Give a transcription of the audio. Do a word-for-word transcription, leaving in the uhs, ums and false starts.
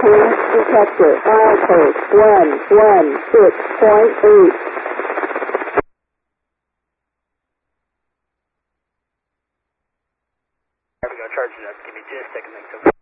change detector. Milepost one one six point eight. I'm going to charge it up. Give me just a second.